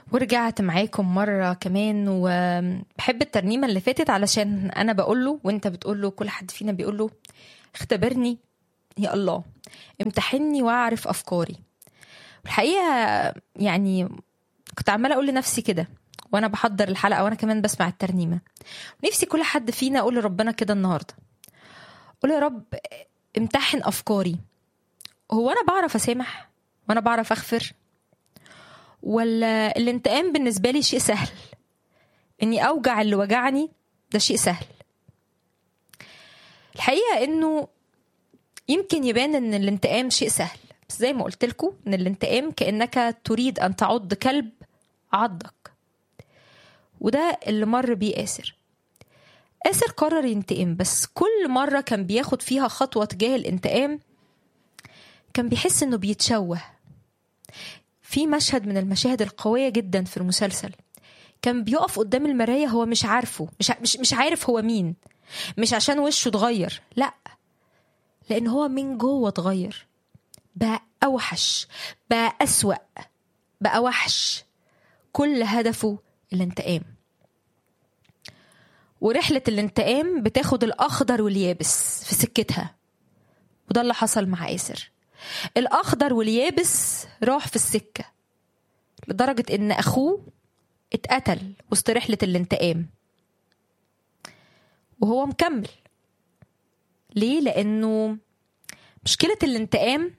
ورجعت معاكم مرة كمان، وبحب الترنيمة اللي فاتت علشان أنا بقوله وإنت بتقوله، كل حد فينا بيقوله اختبرني يا الله، امتحني واعرف أفكاري. الحقيقة يعني كنت عمالة أقول لنفسي كده وأنا بحضر الحلقة وأنا كمان بسمع الترنيمة، نفسي كل حد فينا أقول لربنا كده النهاردة، قول يا رب امتحن أفكاري. هو أنا بعرف أسامح وأنا بعرف أغفر، ولا الانتقام بالنسبة لي شيء سهل؟ اني اوجع اللي وجعني ده شيء سهل. الحقيقة انه يمكن يبان ان الانتقام شيء سهل، بس زي ما قلت لكم ان الانتقام كأنك تريد ان تعض كلب عضك، وده اللي مر بيه آسر. آسر قرر ينتقم، بس كل مرة كان بياخد فيها خطوة تجاه الانتقام كان بيحس انه بيتشوه. في مشهد من المشاهد القوية جدا في المسلسل كان بيقف قدام المراية، هو مش عارفه، مش عارف هو مين، مش عشان وشه اتغير، لا، لأن هو من جوه اتغير، بقى أوحش، بقى أسوأ، بقى وحش، كل هدفه الانتقام. ورحلة الانتقام بتاخد الأخضر واليابس في سكتها، وده اللي حصل مع آسر. الأخضر واليابس راح في السكة لدرجة إن أخوه اتقتل وسط رحلة الانتقام، وهو مكمل. ليه؟ لأنه مشكلة الانتقام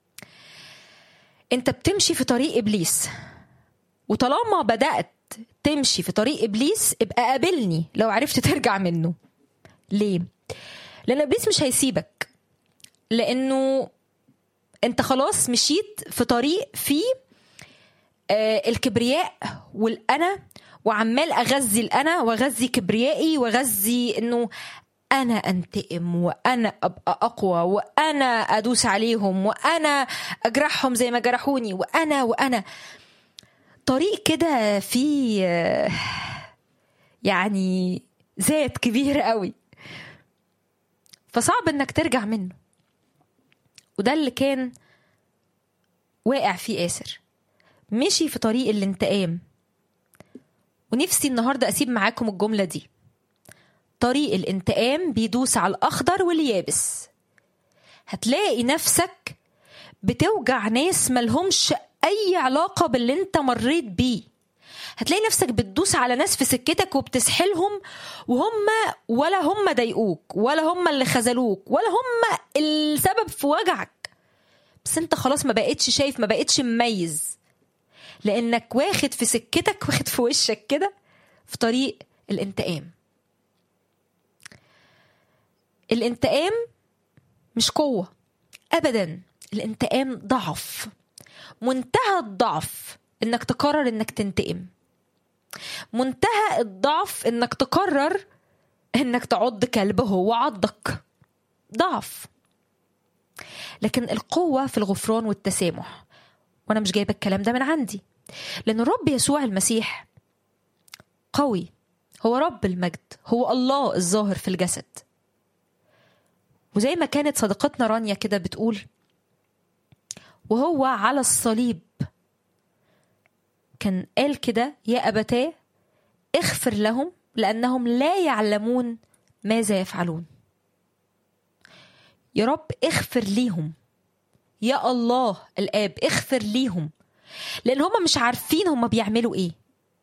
انت بتمشي في طريق إبليس، وطالما بدأت تمشي في طريق إبليس ابقى قابلني لو عرفت ترجع منه. ليه؟ لأن إبليس مش هيسيبك، لأنه انت خلاص مشيت في طريق فيه الكبرياء والأنا، وعمال أغذي الأنا وأغذي كبريائي وأغذي إنه أنا أنتقم وأنا أبقى أقوى وأنا أدوس عليهم وأنا أجرحهم زي ما جرحوني وأنا طريق كده فيه يعني ذات كبير قوي، فصعب إنك ترجع منه. وده اللي كان واقع فيه آسر، مشي في طريق الانتقام. ونفسي النهاردة أسيب معاكم الجملة دي: طريق الانتقام بيدوس على الأخضر واليابس. هتلاقي نفسك بتوجع ناس ملهمش أي علاقة باللي انت مريت بيه، هتلاقي نفسك بتدوس على ناس في سكتك وبتسحلهم، ولا هم ضايقوك ولا هم اللي خذلوك ولا هم السبب في وجعك، بس انت خلاص ما بقتش شايف، ما بقتش مميز، لأنك واخد في سكتك، واخد في وشك كده في طريق الانتقام. الانتقام مش قوة أبدا، الانتقام ضعف، منتهى الضعف انك تقرر انك تنتقم، منتهى الضعف انك تقرر انك تعض كلب هو عضك، ضعف. لكن القوة في الغفران والتسامح، وانا مش جايبه الكلام ده من عندي، لأن الرب يسوع المسيح قوي، هو رب المجد، هو الله الظاهر في الجسد. وزي ما كانت صديقتنا رانيا كده بتقول، وهو على الصليب كان قال كده: يا أبتاه اغفر لهم لأنهم لا يعلمون ماذا يفعلون. يا رب اغفر ليهم، يا الله الآب اغفر ليهم، لأن هم مش عارفين هم بيعملوا ايه.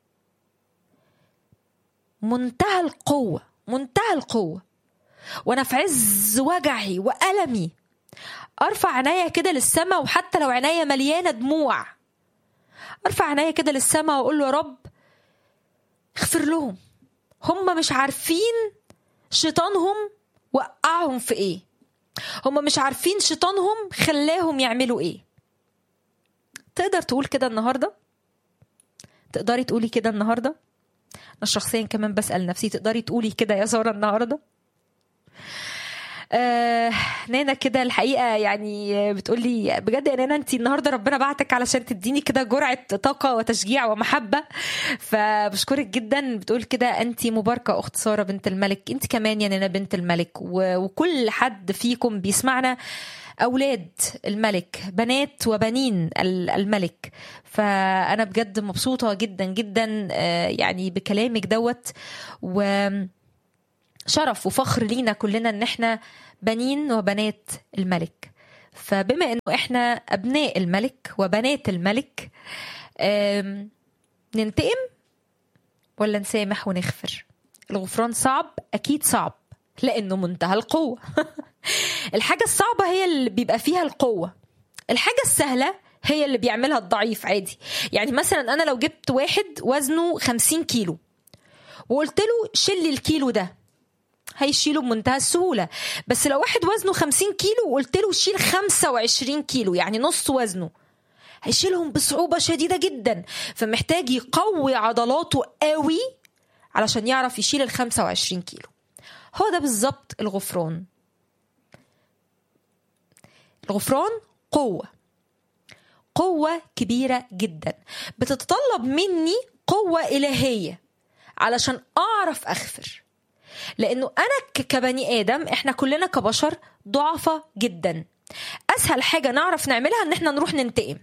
منتهى القوة، منتهى القوة. وانا في عز وجعي وألمي ارفع عناية كده للسماء، وحتى لو عناية مليانة دموع ارفع عناية كده للسماء واقول له: يا رب اغفر لهم، هم مش عارفين شيطانهم وقعهم في ايه، هم مش عارفين شيطانهم خلاهم يعملوا ايه. تقدر تقول كده النهاردة؟ تقدري تقولي كده النهاردة؟ أنا شخصيا كمان بسأل نفسي، تقدري تقولي كده يا سارة النهاردة؟ نانا كده الحقيقة يعني بتقولي بجد يا نانا انتي النهاردة ربنا بعتك علشان تديني كده جرعة طاقة وتشجيع ومحبة، فبشكرك جدا. بتقول كده: انتي مباركة أخت سارة بنت الملك، انتي كمان يا نانا بنت الملك، وكل حد فيكم بيسمعنا أولاد الملك، بنات وبنين الملك. فأنا بجد مبسوطة جدا جدا يعني بكلامك دوت، وشرف وفخر لينا كلنا ان احنا بنين وبنات الملك. فبما انه احنا ابناء الملك وبنات الملك، ننتقم ولا نسامح ونغفر؟ الغفران صعب، اكيد صعب، لانه منتهى القوة. الحاجة الصعبة هي اللي بيبقى فيها القوة، الحاجة السهلة هي اللي بيعملها الضعيف عادي. يعني مثلا انا لو جبت واحد وزنه 50 كيلو وقلت له شيل الكيلو ده، هيشيله بمنتهى السهولة. بس لو واحد وزنه 50 كيلو وقلت له شيل 25 كيلو، يعني نص وزنه، هيشيلهم بصعوبة شديدة جدا. فمحتاج يقوي عضلاته قوي علشان يعرف يشيل 25 كيلو. هو ده بالظبط الغفران. الغفران قوة كبيرة جدا، بتتطلب مني قوة إلهية علشان أعرف أغفر. لأنه أنا كبني آدم، إحنا كلنا كبشر ضعفة جدا. أسهل حاجة نعرف نعملها إن إحنا نروح ننتقم،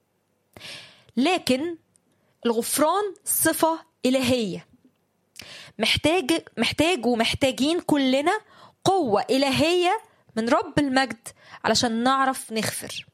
لكن الغفران صفة إلهية. محتاج ومحتاجين كلنا قوة إلهية من رب المجد علشان نعرف نغفر.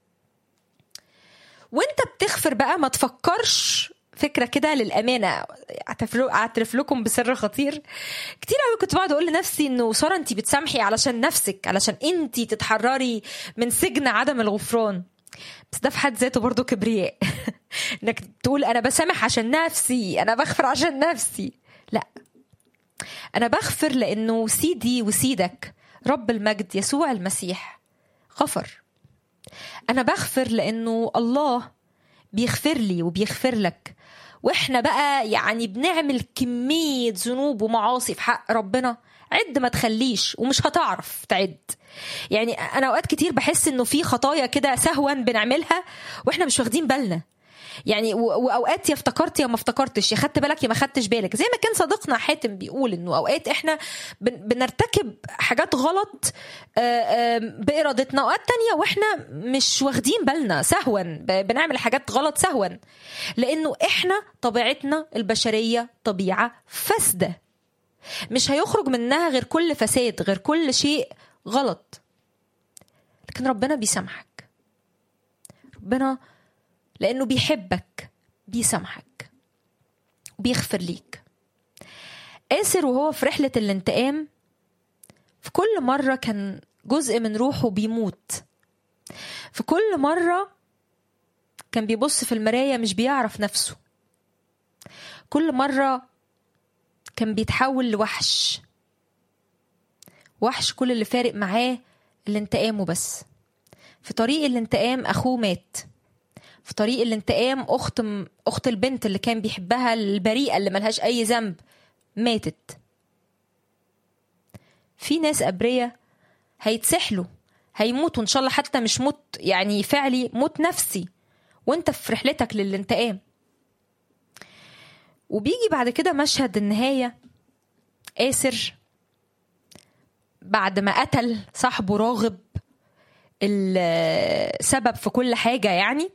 وانت بتغفر بقى ما تفكرش فكرة كده للأمانة، أعترف لكم بسر خطير. كتير قوي كنت بقعد أقول لنفسي إنه سارة أنتي بتسامحي علشان نفسك، علشان أنتي تتحرري من سجن عدم الغفران. بس ده في حد ذاته برضو كبرياء. إنك تقول أنا بسامح عشان نفسي، أنا بغفر عشان نفسي. لا، أنا بغفر لأنه سيدي وسيدك رب المجد يسوع المسيح غفر. أنا بغفر لأنه الله بيغفر لي وبيغفر لك. وإحنا بقى يعني بنعمل كمية ذنوب ومعاصي في حق ربنا عد ما تخليش، ومش هتعرف تعد. يعني أنا أوقات كتير بحس إنه في خطايا كده سهوا بنعملها وإحنا مش واخدين بالنا. يعني واوقات يا افتكرت يا ما افتكرتش، يا خدت بالك يا ما خدتش بالك. زي ما كان صديقنا حاتم بيقول انه اوقات احنا بنرتكب حاجات غلط بارادتنا، اوقات تانية واحنا مش واخدين بالنا سهوا بنعمل حاجات غلط سهوا، لانه احنا طبيعتنا البشرية طبيعة فاسدة، مش هيخرج منها غير كل فساد، غير كل شيء غلط. لكن ربنا بيسامحك، ربنا لأنه بيحبك بيسامحك وبيغفر ليك. آسر وهو في رحلة الانتقام، في كل مرة كان جزء من روحه بيموت. في كل مرة كان بيبص في المراية مش بيعرف نفسه. كل مرة كان بيتحول لوحش، وحش كل اللي فارق معاه الانتقام وبس. في طريق الانتقام أخوه مات. في طريق الانتقام أخت البنت اللي كان بيحبها البريئة اللي ملهاش أي ذنب ماتت. في ناس أبرياء هيتسحلوا، هيموتوا إن شاء الله، حتى مش موت يعني فعلي، موت نفسي وانت في رحلتك للانتقام. وبيجي بعد كده مشهد النهاية. آسر بعد ما قتل صاحبه راغب السبب في كل حاجة، يعني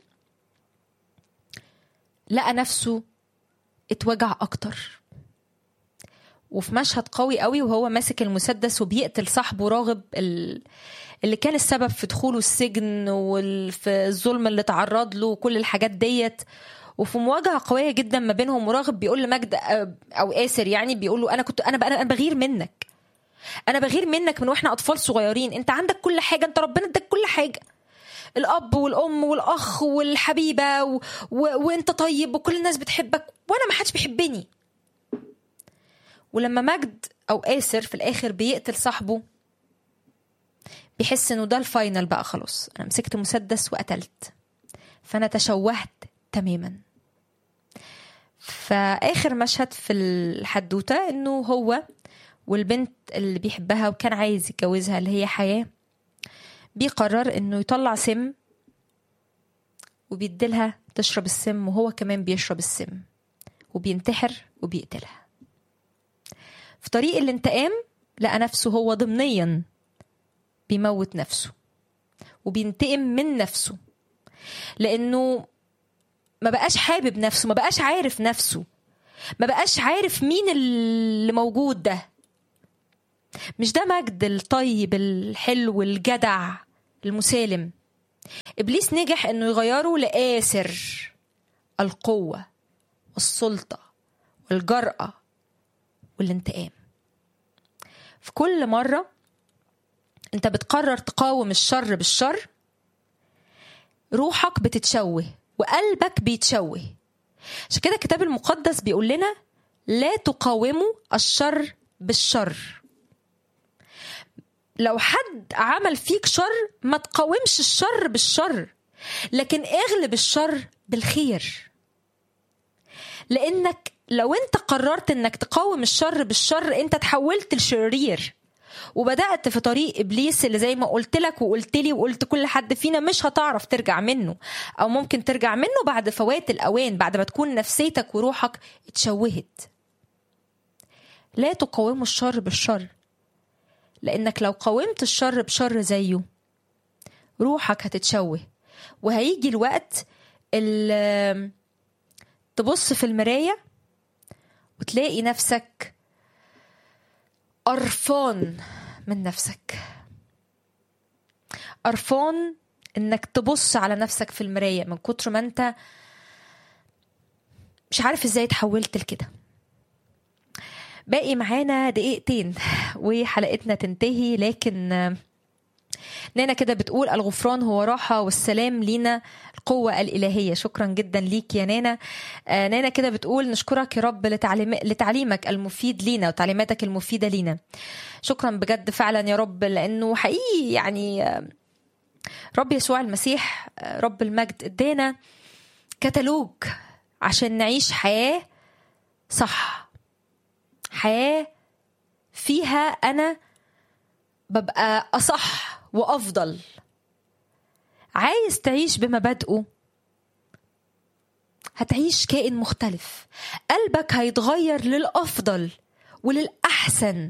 لقى نفسه اتوجع أكتر. وفي مشهد قوي قوي وهو ماسك المسدس وبيقتل صاحبه راغب اللي كان السبب في دخوله السجن وفي الظلم اللي تعرض له وكل الحاجات ديت. وفي مواجهة قوية جدا ما بينهم، وراغب بيقول لمجد أو آسر يعني بيقول له أنا بغير منك، أنا بغير منك من وإحنا أطفال صغيرين. أنت عندك كل حاجة، أنت ربنا اداك كل حاجة، الأب والأم والأخ والحبيبة وأنت طيب وكل الناس بتحبك، وأنا ما حدش بيحبني. ولما مجد أو آسر في الآخر بيقتل صاحبه، بيحس إنه ده الفاينل بقى، خلاص أنا مسكت مسدس وقتلت، فأنا تشوهت تماما. فآخر مشهد في الحدوتة إنه هو والبنت اللي بيحبها وكان عايز يتجوزها اللي هي حياة، بيقرر إنه يطلع سم وبيديلها تشرب السم، وهو كمان بيشرب السم وبينتحر وبيقتلها. في طريق الانتقام لقى نفسه هو ضمنيا بيموت نفسه، وبينتقم من نفسه، لأنه ما بقاش حابب نفسه، ما بقاش عارف نفسه، ما بقاش عارف مين اللي موجود ده. مش ده مجد الطيب الحلو الجدع المسالم. إبليس نجح إنه يغيره لآسر القوة والسلطة والجرأة والانتقام. في كل مرة انت بتقرر تقاوم الشر بالشر، روحك بتتشوه وقلبك بيتشوه. عشان كده الكتاب المقدس بيقول لنا لا تقاوموا الشر بالشر. لو حد عمل فيك شر ما تقاومش الشر بالشر، لكن اغلب الشر بالخير. لانك لو انت قررت انك تقاوم الشر بالشر انت تحولت لشرير، وبدأت في طريق إبليس اللي زي ما قلت لك وقلت لي وقلت كل حد فينا مش هتعرف ترجع منه، أو ممكن ترجع منه بعد فوات الأوان، بعد ما تكون نفسيتك وروحك اتشوهت. لا تقاوموا الشر بالشر، لأنك لو قاومت الشر بشر زيه روحك هتتشوه، وهيجي الوقت اللي تبص في المراية وتلاقي نفسك قرفان من نفسك، قرفان انك تبص على نفسك في المراية من كتر ما انت مش عارف ازاي تحولت لكده. باقي معانا دقيقتين وحلقتنا تنتهي، لكن نانا كده بتقول الغفران هو راحة والسلام لينا القوة الإلهية. شكرا جدا ليك يا نانا. نانا كده بتقول نشكرك يا رب لتعليمك المفيد لينا وتعليماتك المفيدة لينا. شكرا بجد فعلا يا رب، لأنه حقيقي يعني رب يسوع المسيح رب المجد ادانا كتالوج عشان نعيش حياة صح، حياة فيها أنا ببقى أصح وأفضل. عايز تعيش بمبادئه هتعيش كائن مختلف، قلبك هيتغير للأفضل وللأحسن.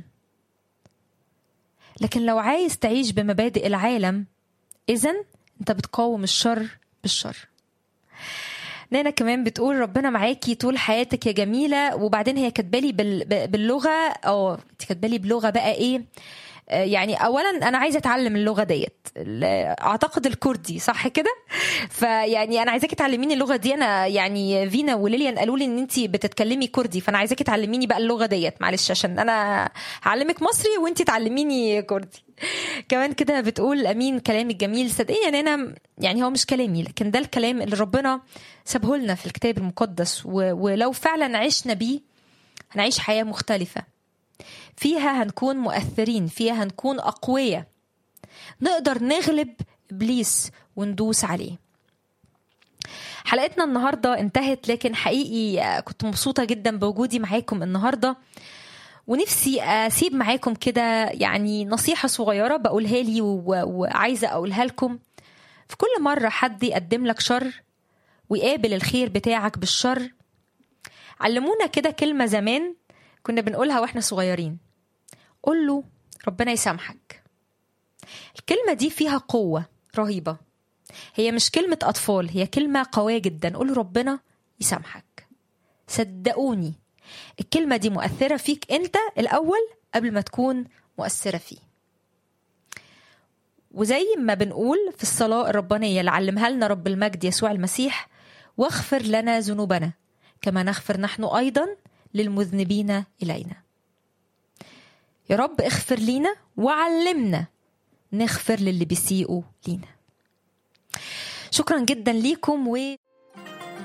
لكن لو عايز تعيش بمبادئ العالم إذن أنت بتقاوم الشر بالشر. نانا كمان بتقول ربنا معاكي طول حياتك يا جميلة. وبعدين هي كاتبالي باللغة، أو كاتبالي بلغة بقى إيه يعني. اولا انا عايزه اتعلم اللغه ديت، اعتقد الكردي صح كده. فيعني انا عايزاكي تعلميني اللغه دي. انا يعني فينا وليليان قالوا لي ان انتي بتتكلمي كردي، فانا عايزاكي تعلميني بقى اللغه ديت معلش، عشان انا هعلمك مصري وانتي تعلميني كردي. كمان كده بتقول امين كلامك جميل. صدقيني يا نانا يعني هو مش كلامي، لكن ده الكلام اللي ربنا سابه لنا في الكتاب المقدس، ولو فعلا عشنا بيه هنعيش حياه مختلفه، فيها هنكون مؤثرين، فيها هنكون أقوياء، نقدر نغلب إبليس وندوس عليه. حلقتنا النهاردة انتهت، لكن حقيقي كنت مبسوطة جدا بوجودي معاكم النهاردة، ونفسي أسيب معاكم كده يعني نصيحة صغيرة بقولها لي وعايزة أقولها لكم. في كل مرة حد يقدم لك شر ويقابل الخير بتاعك بالشر، علمونا كده كلمة زمان كنا بنقولها واحنا صغيرين، قول له ربنا يسامحك. الكلمة دي فيها قوة رهيبة، هي مش كلمة أطفال، هي كلمة قوية جدا. قول له ربنا يسامحك. صدقوني الكلمة دي مؤثرة فيك أنت الأول قبل ما تكون مؤثرة فيه. وزي ما بنقول في الصلاة الربانية اللي علمها لنا رب المجد يسوع المسيح، واغفر لنا ذنوبنا كما نغفر نحن أيضا للمذنبين إلينا. يا رب اغفر لينا وعلمنا نغفر للي بيسيئوا لينا. شكرا جدا ليكم.